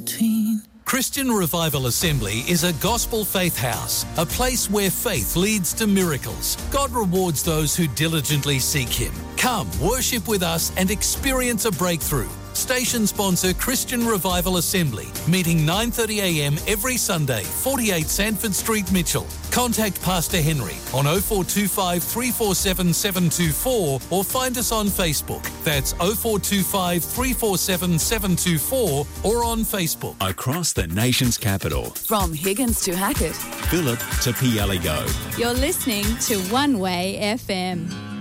between. Christian Revival Assembly is a gospel faith house, a place where faith leads to miracles. God rewards those who diligently seek Him. Come, worship with us and experience a breakthrough. Station sponsor Christian Revival Assembly, meeting 9:30am every Sunday, 48 Sandford Street, Mitchell. Contact Pastor Henry on 0425 347 724 or find us on Facebook. That's 0425 347 724 or on Facebook. Across the nation's capital. From Higgins to Hackett. Phillip to Pieligo. You're listening to One Way FM.